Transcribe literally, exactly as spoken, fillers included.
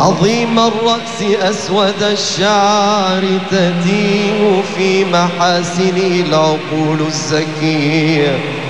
عظيم الرأس أسود الشعر تدين في محاسنه العقول الزكية